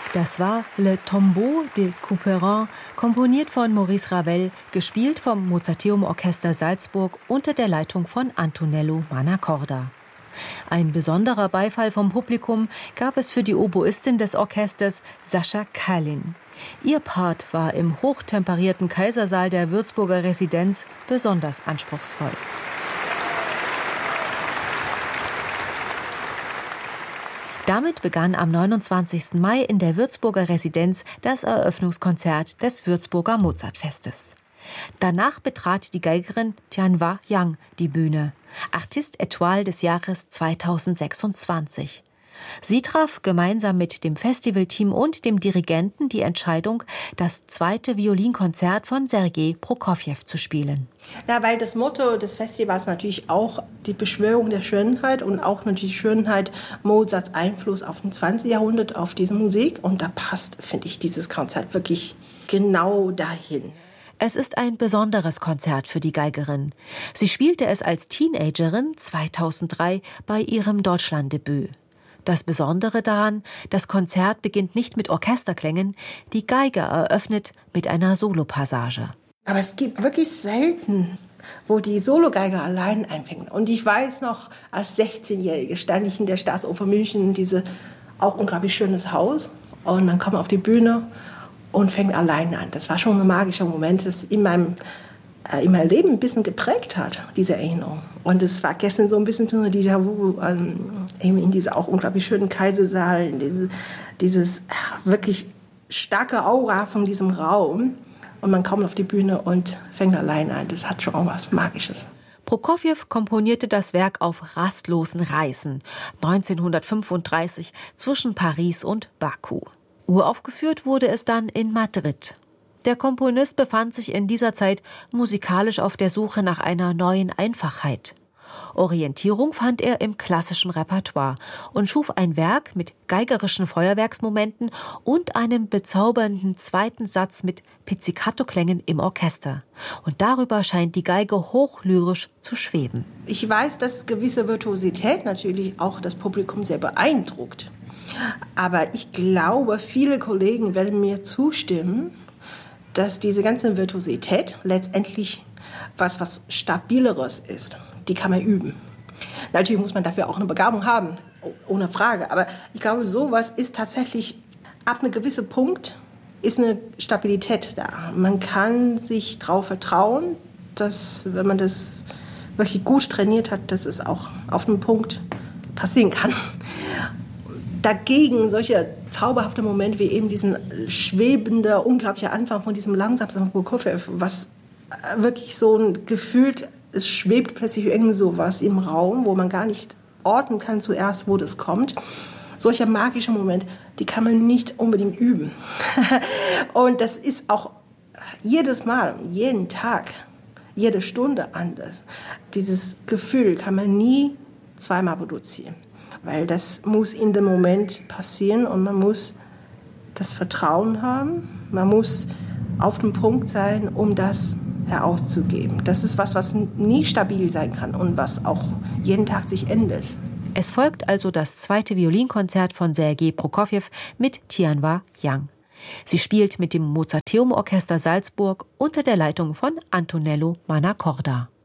Das war Le Tombeau de Couperin, komponiert von Maurice Ravel, gespielt vom Mozarteum Orchester Salzburg unter der Leitung von Antonello Manacorda. Ein besonderer Beifall vom Publikum gab es für die Oboistin des Orchesters, Sascha Kallin. Ihr Part war im hochtemperierten Kaisersaal der Würzburger Residenz besonders anspruchsvoll. Damit begann am 29. Mai in der Würzburger Residenz das Eröffnungskonzert des Würzburger Mozartfestes. Danach betrat die Geigerin Tianhua Yang die Bühne, Artiste Étoile des Jahres 2026. Sie traf gemeinsam mit dem Festivalteam und dem Dirigenten die Entscheidung, das zweite Violinkonzert von Sergei Prokofjew zu spielen. Ja, weil das Motto des Festivals natürlich auch die Beschwörung der Schönheit und auch natürlich Schönheit, Mozarts Einfluss auf das 20. Jahrhundert, auf diese Musik. Und da passt, finde ich, dieses Konzert wirklich genau dahin. Es ist ein besonderes Konzert für die Geigerin. Sie spielte es als Teenagerin 2003 bei ihrem Deutschlanddebüt. Das Besondere daran, das Konzert beginnt nicht mit Orchesterklängen, die Geige eröffnet mit einer Solopassage. Aber es gibt wirklich selten, wo die Sologeige allein einfängt. Und ich weiß noch, als 16-Jährige stand ich in der Staatsoper München, dieses auch unglaublich schönes Haus. Und man kommt auf die Bühne und fängt allein an. Das war schon ein magischer Moment, das in meinem Leben ein bisschen geprägt hat, diese Erinnerung. Und es war gestern so ein bisschen so ein Déjà-vu in diesem auch unglaublich schönen Kaisersaal, dieses wirklich starke Aura von diesem Raum. Und man kommt auf die Bühne und fängt allein an. Das hat schon auch was Magisches. Prokofjew komponierte das Werk auf rastlosen Reisen 1935 zwischen Paris und Baku. Uraufgeführt wurde es dann in Madrid. Der Komponist befand sich in dieser Zeit musikalisch auf der Suche nach einer neuen Einfachheit. Orientierung fand er im klassischen Repertoire und schuf ein Werk mit geigerischen Feuerwerksmomenten und einem bezaubernden zweiten Satz mit Pizzicato-Klängen im Orchester. Und darüber scheint die Geige hochlyrisch zu schweben. Ich weiß, dass gewisse Virtuosität natürlich auch das Publikum sehr beeindruckt. Aber ich glaube, viele Kollegen werden mir zustimmen, dass diese ganze Virtuosität letztendlich was Stabileres ist. Die kann man üben. Natürlich muss man dafür auch eine Begabung haben, ohne Frage. Aber ich glaube, sowas ist tatsächlich, ab einem gewissen Punkt ist eine Stabilität da. Man kann sich darauf vertrauen, dass, wenn man das wirklich gut trainiert hat, dass es auch auf einem Punkt passieren kann. Dagegen solche zauberhafte Momente wie eben diesen schwebender, unglaublicher Anfang von diesem langsamen Prokofjew, was wirklich so ein Gefühl, es schwebt plötzlich irgend so was im Raum, wo man gar nicht orten kann zuerst, wo das kommt. Solche magische Momente, die kann man nicht unbedingt üben. Und das ist auch jedes Mal, jeden Tag, jede Stunde anders. Dieses Gefühl kann man nie zweimal produzieren. Weil das muss in dem Moment passieren und man muss das Vertrauen haben. Man muss auf dem Punkt sein, um das herauszugeben. Das ist was nie stabil sein kann und was auch jeden Tag sich ändert. Es folgt also das zweite Violinkonzert von Sergei Prokofjew mit Tianhua Yang. Sie spielt mit dem Mozarteum Orchester Salzburg unter der Leitung von Antonello Manacorda.